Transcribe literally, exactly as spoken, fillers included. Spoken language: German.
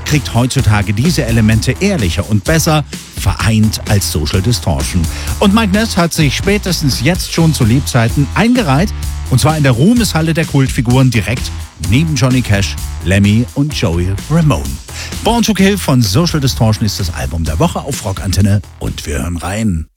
kriegt heutzutage diese Elemente ehrlicher und besser vereint als Social Distortion. Und Mike Ness hat sich spätestens jetzt schon zu Lebzeiten eingereiht, und zwar in der Ruhmeshalle der Kultfiguren direkt neben Johnny Cash, Lemmy und Joey Ramone. Born to Kill von Social Distortion ist das Album der Woche auf Rockantenne und wir hören rein.